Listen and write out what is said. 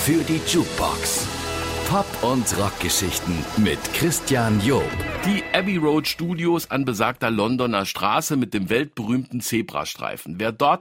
für die Jukebox. Pop- und Rockgeschichten mit Christian Job. Die Abbey Road Studios an besagter Londoner Straße mit dem weltberühmten Zebrastreifen. Wer dort